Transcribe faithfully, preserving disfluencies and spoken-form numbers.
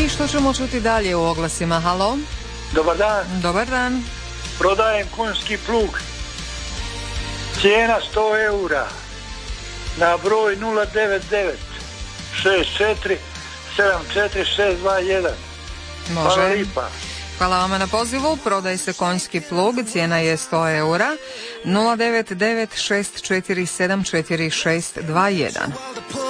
I što ćemo čuti dalje u oglasima? Halo? Dobar dan. Dobar dan. Prodajem konjski plug. Cijena sto eura. Na broj nula devet devet šest četiri sedam četiri šest dva jedan. Može. Hvala lipa. Hvala vama na pozivu. Prodaj se konjski plug, cijena je sto eura. nula devet devet šest četiri sedam četiri šest dva jedan.